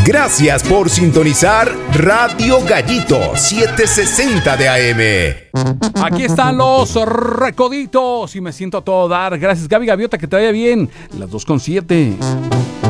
Gracias por sintonizar Radio Gallito 760 de AM. Aquí están los recoditos y me siento a todo dar. Gracias, Gaby Gaviota, que te vaya bien. Las 2:07.